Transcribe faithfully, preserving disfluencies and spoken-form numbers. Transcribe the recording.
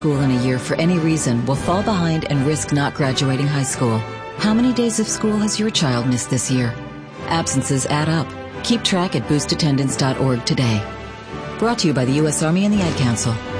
school in a year for any reason will fall behind and risk not graduating high school. How many days of school has your child missed this year? Absences add up. Keep track at boost attendance dot org today. Brought to you by the U S Army and the Ad Council.